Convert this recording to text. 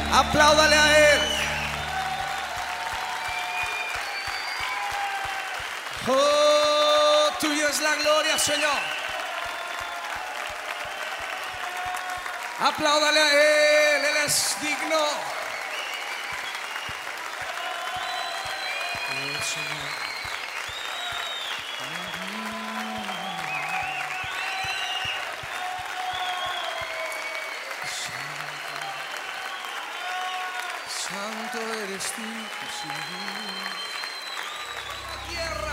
Apláudale a Él. Oh, tuyo es la gloria, Señor. Apláudale a Él, Él es digno. Oh, Señor. Santo eres tú, Señor. Tierra.